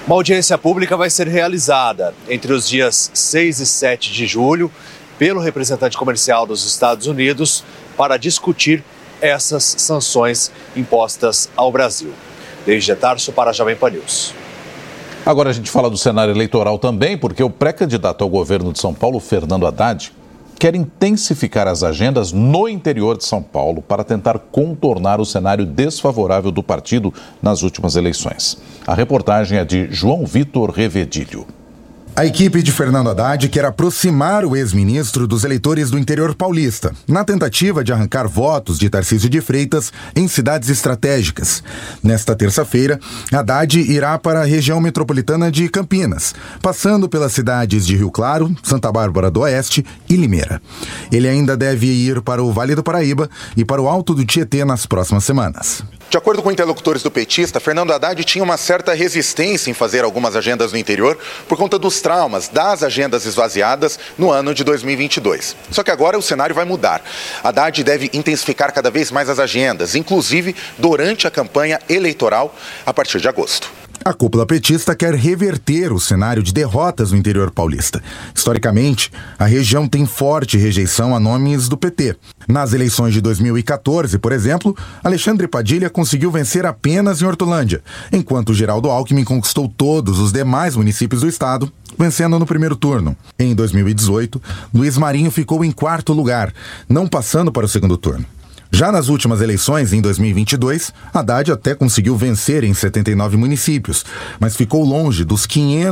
Uma audiência pública vai ser realizada entre os dias 6 e 7 de julho pelo representante comercial dos Estados Unidos para discutir essas sanções impostas ao Brasil. Desde Tarso para a Jovem Pan News. Agora a gente fala do cenário eleitoral também, porque o pré-candidato ao governo de São Paulo, Fernando Haddad, quer intensificar as agendas no interior de São Paulo para tentar contornar o cenário desfavorável do partido nas últimas eleições. A reportagem é de João Vitor Revedilho. A equipe de Fernando Haddad quer aproximar o ex-ministro dos eleitores do interior paulista, na tentativa de arrancar votos de Tarcísio de Freitas em cidades estratégicas. Nesta terça-feira, Haddad irá para a região metropolitana de Campinas, passando pelas cidades de Rio Claro, Santa Bárbara do Oeste e Limeira. Ele ainda deve ir para o Vale do Paraíba e para o Alto do Tietê nas próximas semanas. De acordo com interlocutores do petista, Fernando Haddad tinha uma certa resistência em fazer algumas agendas no interior por conta dos traumas das agendas esvaziadas no ano de 2022. Só que agora o cenário vai mudar. Haddad deve intensificar cada vez mais as agendas, inclusive durante a campanha eleitoral a partir de agosto. A cúpula petista quer reverter o cenário de derrotas no interior paulista. Historicamente, a região tem forte rejeição a nomes do PT. Nas eleições de 2014, por exemplo, Alexandre Padilha conseguiu vencer apenas em Hortolândia, enquanto Geraldo Alckmin conquistou todos os demais municípios do estado, vencendo no primeiro turno. Em 2018, Luiz Marinho ficou em quarto lugar, não passando para o segundo turno. Já nas últimas eleições, em 2022, Haddad até conseguiu vencer em 79 municípios, mas ficou longe dos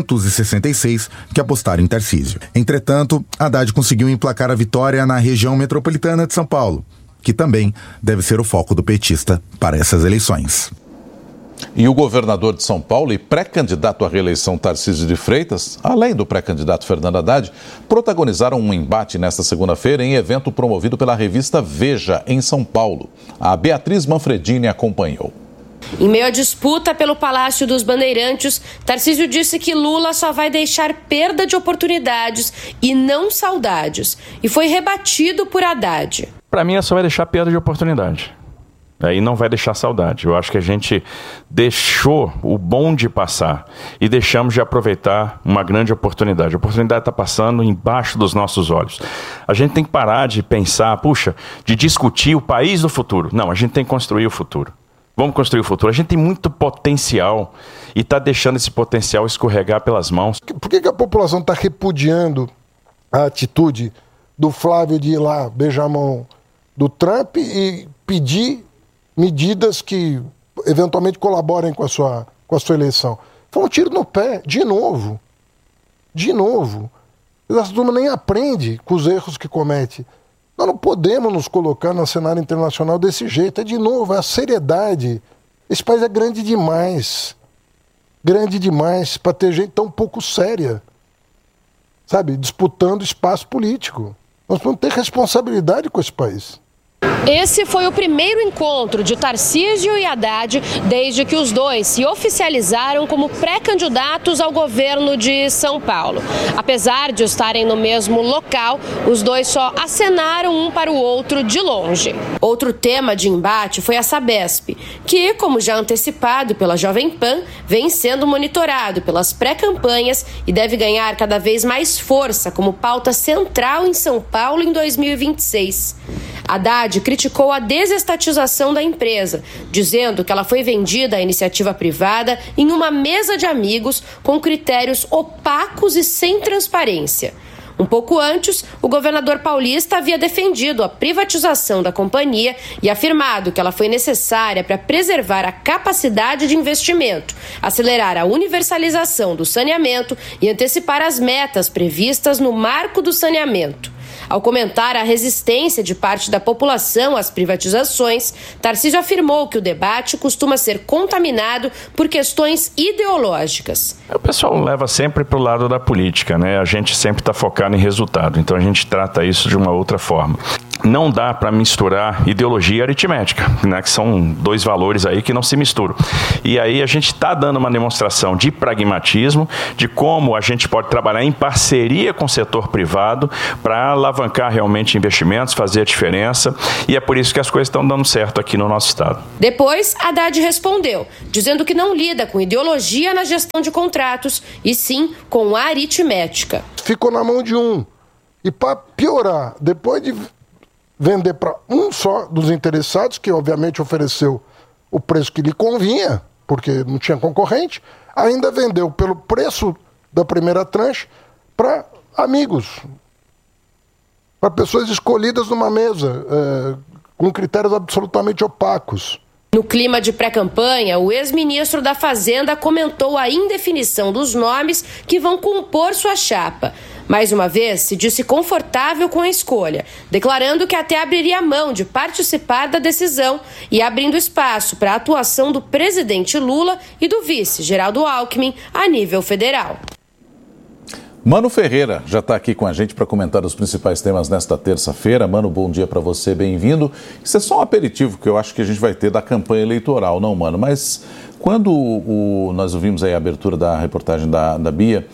566 que apostaram em Tarcísio. Entretanto, Haddad conseguiu emplacar a vitória na região metropolitana de São Paulo, que também deve ser o foco do petista para essas eleições. E o governador de São Paulo e pré-candidato à reeleição Tarcísio de Freitas, além do pré-candidato Fernando Haddad, protagonizaram um embate nesta segunda-feira em evento promovido pela revista Veja, em São Paulo. A Beatriz Manfredini acompanhou. Em meio à disputa pelo Palácio dos Bandeirantes, Tarcísio disse que Lula só vai deixar perda de oportunidades e não saudades. E foi rebatido por Haddad. Para mim, só vai deixar perda de oportunidade. Aí não vai deixar saudade. Eu acho que a gente deixou o bonde passar e deixamos de aproveitar uma grande oportunidade. A oportunidade está passando embaixo dos nossos olhos. A gente tem que parar de pensar, de discutir o país do futuro. Não, a gente tem que construir o futuro. Vamos construir o futuro. A gente tem muito potencial e está deixando esse potencial escorregar pelas mãos. Por que a população está repudiando a atitude do Flávio de ir lá beijar a mão do Trump e pedir medidas que eventualmente colaborem com a sua eleição? Foi um tiro no pé, de novo. Essa turma nem aprende com os erros que comete. Nós não podemos nos colocar no cenário internacional desse jeito. É de novo, é a seriedade. Esse país é grande demais para ter gente tão pouco séria, sabe, disputando espaço político. Nós vamos ter responsabilidade com esse país. Esse foi o primeiro encontro de Tarcísio e Haddad desde que os dois se oficializaram como pré-candidatos ao governo de São Paulo. Apesar de estarem no mesmo local, os dois só acenaram um para o outro de longe. Outro tema de embate foi a Sabesp, que, como já antecipado pela Jovem Pan, vem sendo monitorado pelas pré-campanhas e deve ganhar cada vez mais força como pauta central em São Paulo em 2026. Haddad criticou a desestatização da empresa, dizendo que ela foi vendida à iniciativa privada em uma mesa de amigos com critérios opacos e sem transparência. Um pouco antes, o governador paulista havia defendido a privatização da companhia e afirmado que ela foi necessária para preservar a capacidade de investimento, acelerar a universalização do saneamento e antecipar as metas previstas no Marco do Saneamento. Ao comentar a resistência de parte da população às privatizações, Tarcísio afirmou que o debate costuma ser contaminado por questões ideológicas. O pessoal leva sempre para o lado da política, né? A gente sempre está focado em resultado, então a gente trata isso de uma outra forma. não dá para misturar ideologia e aritmética, né, que são dois valores aí que não se misturam. E aí a gente está dando uma demonstração de pragmatismo, de como a gente pode trabalhar em parceria com o setor privado para alavancar realmente investimentos, fazer a diferença, e é por isso que as coisas estão dando certo aqui no nosso estado. Depois, Haddad respondeu, dizendo que não lida com ideologia na gestão de contratos, e sim com aritmética. Ficou na mão de um. E para piorar, depois de vender para um só dos interessados, que obviamente ofereceu o preço que lhe convinha, porque não tinha concorrente, ainda vendeu pelo preço da primeira tranche para amigos, para pessoas escolhidas numa mesa, com critérios absolutamente opacos. No clima de pré-campanha, o ex-ministro da Fazenda comentou a indefinição dos nomes que vão compor sua chapa. Mais uma vez, se disse confortável com a escolha, declarando que até abriria mão de participar da decisão e abrindo espaço para a atuação do presidente Lula e do vice, Geraldo Alckmin, a nível federal. Mano Ferreira já está aqui com a gente para comentar os principais temas nesta terça-feira. Mano, bom dia para você, bem-vindo. Isso é só um aperitivo que eu acho que a gente vai ter da campanha eleitoral, não, Mano? Mas quando nós ouvimos aí a abertura da reportagem da Bia,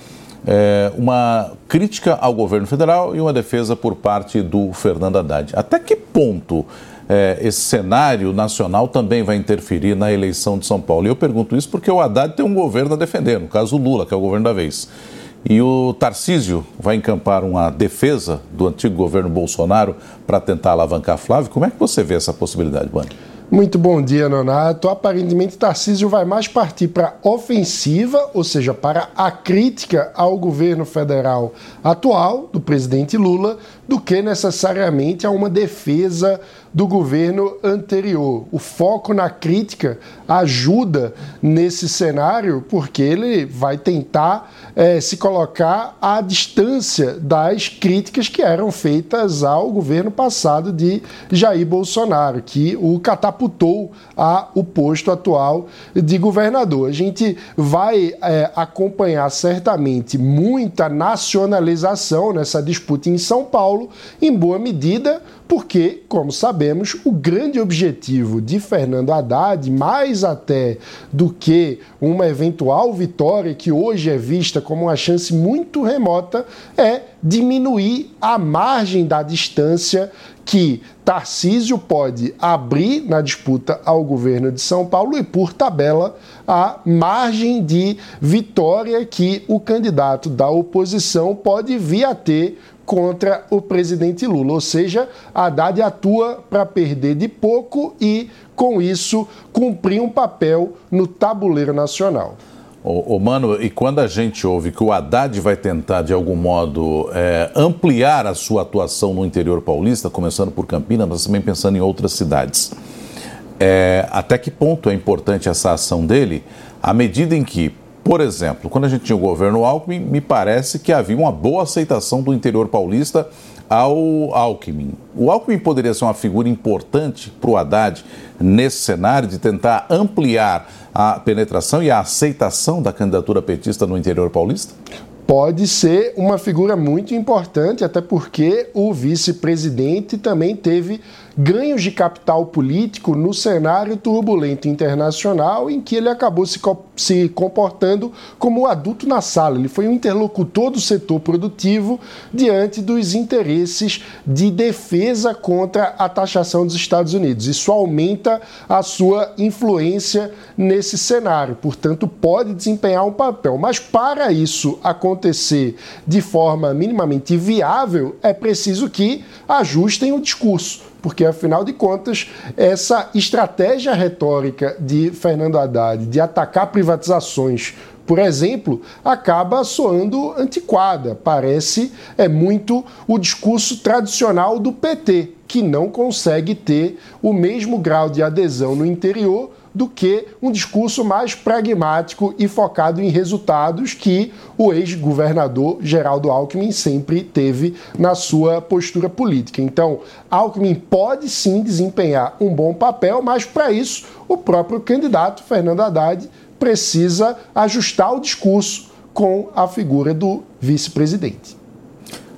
uma crítica ao governo federal e uma defesa por parte do Fernando Haddad. Até que ponto esse cenário nacional também vai interferir na eleição de São Paulo? E eu pergunto isso porque o Haddad tem um governo a defender, no caso o Lula, que é o governo da vez. E o Tarcísio vai encampar uma defesa do antigo governo Bolsonaro para tentar alavancar Flávio. Como é que você vê essa possibilidade, Mano? Muito bom dia, Nonato. Aparentemente, Tarcísio vai mais partir para a ofensiva, ou seja, para a crítica ao governo federal atual, do presidente Lula, do que necessariamente a uma defesa do governo anterior. O foco na crítica ajuda nesse cenário, porque ele vai tentar se colocar à distância das críticas que eram feitas ao governo passado de Jair Bolsonaro, que o catapultou ao posto atual de governador. A gente vai acompanhar certamente muita nacionalização nessa disputa em São Paulo, em boa medida, porque, como sabemos, o grande objetivo de Fernando Haddad, mais até do que uma eventual vitória que hoje é vista como uma chance muito remota, é diminuir a margem da distância que Tarcísio pode abrir na disputa ao governo de São Paulo e, por tabela, a margem de vitória que o candidato da oposição pode vir a ter contra o presidente Lula. Ou seja, Haddad atua para perder de pouco e, com isso, cumprir um papel no tabuleiro nacional. Mano, e quando a gente ouve que o Haddad vai tentar, de algum modo, ampliar a sua atuação no interior paulista, começando por Campinas, mas também pensando em outras cidades, até que ponto é importante essa ação dele, à medida em que, por exemplo, quando a gente tinha o governo Alckmin, me parece que havia uma boa aceitação do interior paulista ao Alckmin. O Alckmin poderia ser uma figura importante para o Haddad nesse cenário de tentar ampliar a penetração e a aceitação da candidatura petista no interior paulista? Pode ser uma figura muito importante, até porque o vice-presidente também teve ganhos de capital político no cenário turbulento internacional em que ele acabou se comportando como um adulto na sala. Ele foi um interlocutor do setor produtivo diante dos interesses de defesa contra a taxação dos Estados Unidos. Isso aumenta a sua influência nesse cenário, portanto, pode desempenhar um papel. Mas para isso acontecer de forma minimamente viável, é preciso que ajustem o discurso. Porque, afinal de contas, essa estratégia retórica de Fernando Haddad de atacar privatizações, por exemplo, acaba soando antiquada. Parece muito o discurso tradicional do PT, que não consegue ter o mesmo grau de adesão no interior do que um discurso mais pragmático e focado em resultados que o ex-governador Geraldo Alckmin sempre teve na sua postura política. Então, Alckmin pode sim desempenhar um bom papel, mas para isso o próprio candidato Fernando Haddad precisa ajustar o discurso com a figura do vice-presidente.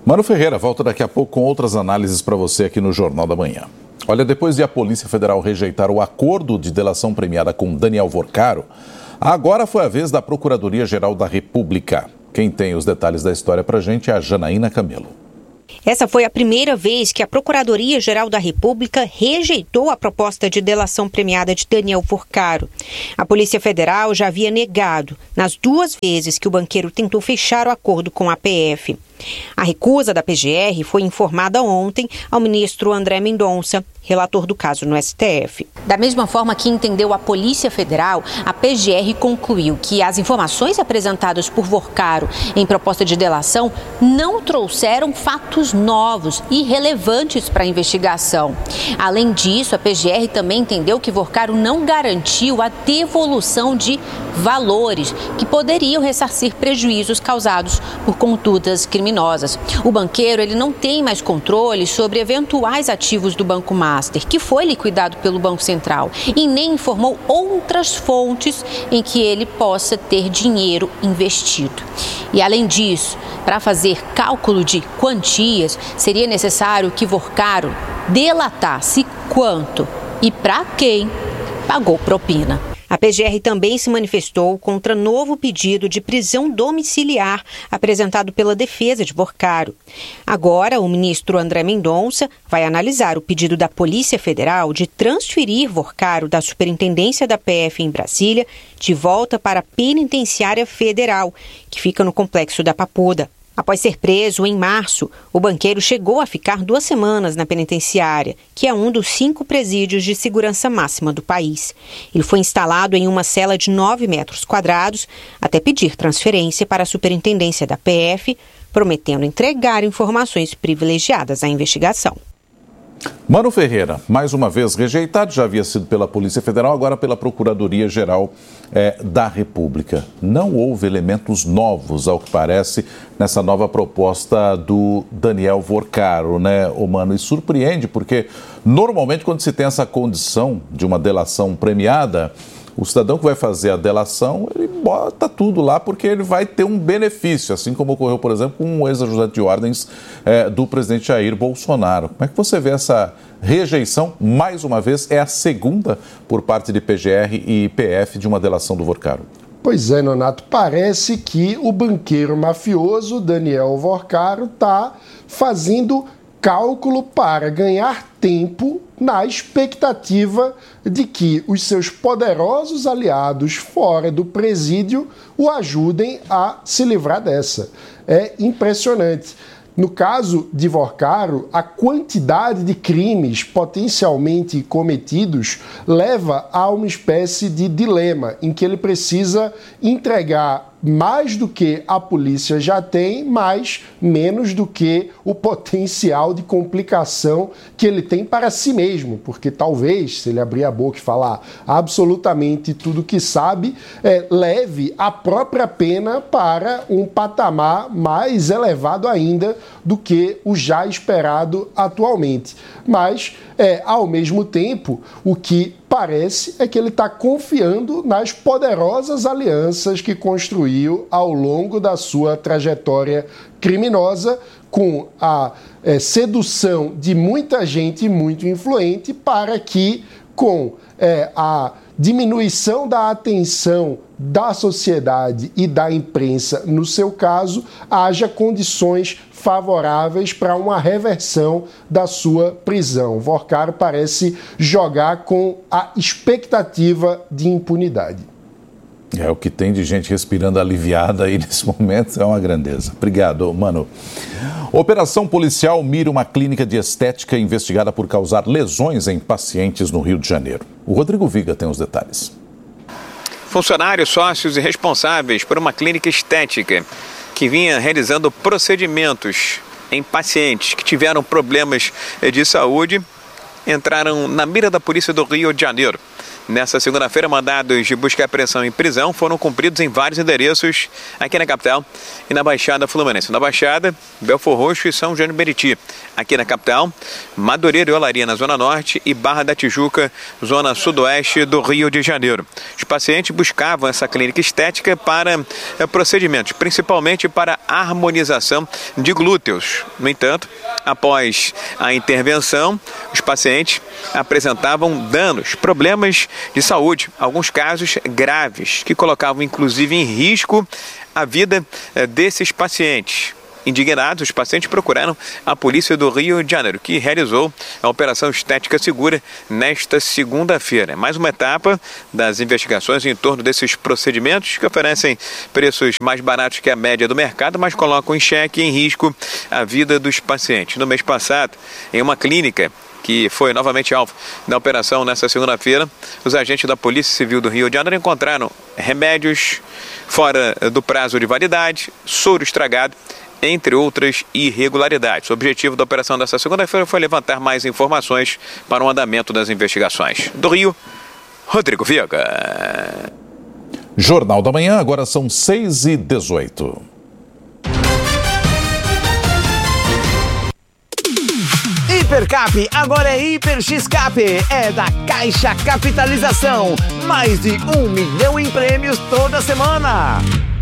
Mano Ferreira volta daqui a pouco com outras análises para você aqui no Jornal da Manhã. Olha, depois de a Polícia Federal rejeitar o acordo de delação premiada com Daniel Vorcaro, agora foi a vez da Procuradoria-Geral da República. Quem tem os detalhes da história para a gente é a Janaína Camelo. Essa foi a primeira vez que a Procuradoria-Geral da República rejeitou a proposta de delação premiada de Daniel Vorcaro. A Polícia Federal já havia negado nas 2 vezes que o banqueiro tentou fechar o acordo com a PF. A recusa da PGR foi informada ontem ao ministro André Mendonça, relator do caso no STF. Da mesma forma que entendeu a Polícia Federal, a PGR concluiu que as informações apresentadas por Vorcaro em proposta de delação não trouxeram fatos novos e relevantes para a investigação. Além disso, a PGR também entendeu que Vorcaro não garantiu a devolução de valores que poderiam ressarcir prejuízos causados por condutas criminosas. O banqueiro ele não tem mais controle sobre eventuais ativos do Banco Master, que foi liquidado pelo Banco Central, e nem informou outras fontes em que ele possa ter dinheiro investido. E além disso, para fazer cálculo de quantias, seria necessário que Vorcaro delatasse quanto e para quem pagou propina. A PGR também se manifestou contra novo pedido de prisão domiciliar apresentado pela defesa de Vorcaro. Agora, o ministro André Mendonça vai analisar o pedido da Polícia Federal de transferir Vorcaro da Superintendência da PF em Brasília de volta para a Penitenciária Federal, que fica no Complexo da Papuda. Após ser preso em março, o banqueiro chegou a ficar 2 semanas na penitenciária, que é um dos 5 presídios de segurança máxima do país. Ele foi instalado em uma cela de 9 metros quadrados, até pedir transferência para a superintendência da PF, prometendo entregar informações privilegiadas à investigação. Mano Ferreira, mais uma vez rejeitado, já havia sido pela Polícia Federal, agora pela Procuradoria-Geral da República. Não houve elementos novos, ao que parece, nessa nova proposta do Daniel Vorcaro, né, Mano? E surpreende, porque normalmente quando se tem essa condição de uma delação premiada, o cidadão que vai fazer a delação, ele bota tudo lá porque ele vai ter um benefício, assim como ocorreu, por exemplo, com o ex-ajudante de ordens do presidente Jair Bolsonaro. Como é que você vê essa rejeição? Mais uma vez, é a segunda por parte de PGR e PF de uma delação do Vorcaro. Pois é, Nonato, parece que o banqueiro mafioso Daniel Vorcaro está fazendo cálculo para ganhar tempo na expectativa de que os seus poderosos aliados fora do presídio o ajudem a se livrar dessa. É impressionante. No caso de Vorcaro, a quantidade de crimes potencialmente cometidos leva a uma espécie de dilema em que ele precisa entregar mais do que a polícia já tem, mas menos do que o potencial de complicação que ele tem para si mesmo, porque talvez, se ele abrir a boca e falar absolutamente tudo que sabe, leve a própria pena para um patamar mais elevado ainda do que o já esperado atualmente. Mas, ao mesmo tempo, o que parece é que ele está confiando nas poderosas alianças que construiu ao longo da sua trajetória criminosa, com a sedução de muita gente muito influente para que, com a diminuição da atenção da sociedade e da imprensa, no seu caso, haja condições favoráveis para uma reversão da sua prisão. Vorcaro parece jogar com a expectativa de impunidade. É o que tem de gente respirando aliviada aí nesse momento, é uma grandeza. Obrigado, Mano. Operação policial mira uma clínica de estética investigada por causar lesões em pacientes no Rio de Janeiro. O Rodrigo Viga tem os detalhes. Funcionários, sócios e responsáveis por uma clínica estética que vinha realizando procedimentos em pacientes que tiveram problemas de saúde entraram na mira da polícia do Rio de Janeiro. Nessa segunda-feira, mandados de busca e apreensão e prisão foram cumpridos em vários endereços aqui na capital e na Baixada Fluminense. Na Baixada, Belfor Roxo e São João de Meriti. aqui na capital, Madureira e Olaria na Zona Norte e Barra da Tijuca, Zona Sudoeste do Rio de Janeiro. Os pacientes buscavam essa clínica estética para procedimentos, principalmente para harmonização de glúteos. No entanto, após a intervenção, os pacientes apresentavam danos, problemas de saúde, alguns casos graves, que colocavam inclusive em risco a vida desses pacientes. Indignados, os pacientes procuraram a polícia do Rio de Janeiro, que realizou a Operação Estética Segura nesta segunda-feira. Mais uma etapa das investigações em torno desses procedimentos que oferecem preços mais baratos que a média do mercado, mas colocam em xeque e em risco a vida dos pacientes. No mês passado, em uma clínica que foi novamente alvo da operação nesta segunda-feira, os agentes da Polícia Civil do Rio de Janeiro encontraram remédios fora do prazo de validade, soro estragado, entre outras irregularidades. O objetivo da operação desta segunda-feira foi levantar mais informações para o andamento das investigações. Do Rio, Rodrigo Viega. Jornal da Manhã, agora são 6h18. Hipercap, agora é Hiper X-Cap, é da Caixa Capitalização. Mais de 1 milhão em prêmios toda semana.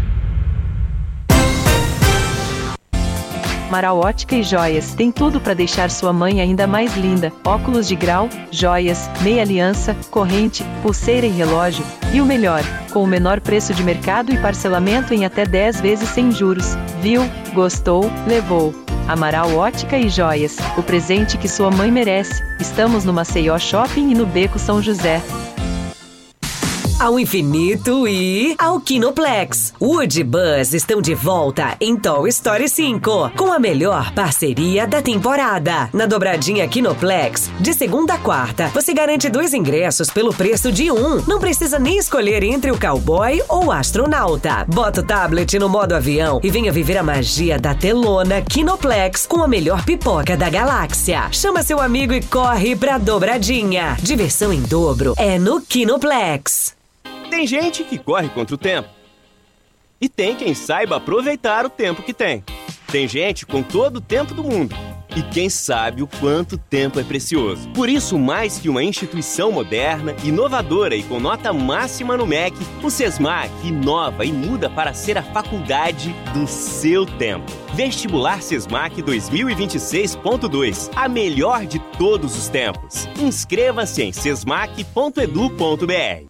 Amaral Ótica e Joias tem tudo para deixar sua mãe ainda mais linda. Óculos de grau, joias, meia aliança, corrente, pulseira e relógio. E o melhor, com o menor preço de mercado e parcelamento em até 10 vezes sem juros. Viu? Gostou? Levou. Amaral Ótica e Joias, o presente que sua mãe merece. Estamos no Maceió Shopping e no Beco São José. Ao infinito e ao Kinoplex. Woody e Buzz estão de volta em Toy Story 5, com a melhor parceria da temporada. Na dobradinha Kinoplex, de segunda a quarta, você garante 2 ingressos pelo preço de 1. Não precisa nem escolher entre o cowboy ou o astronauta. Bota o tablet no modo avião e venha viver a magia da telona Kinoplex com a melhor pipoca da galáxia. Chama seu amigo e corre pra dobradinha. Diversão em dobro é no Kinoplex. Tem gente que corre contra o tempo. E tem quem saiba aproveitar o tempo que tem. Tem gente com todo o tempo do mundo. E quem sabe o quanto tempo é precioso. Por isso, mais que uma instituição moderna, inovadora e com nota máxima no MEC, o SESMAC inova e muda para ser a faculdade do seu tempo. Vestibular SESMAC 2026.2, a melhor de todos os tempos. Inscreva-se em sesmac.edu.br.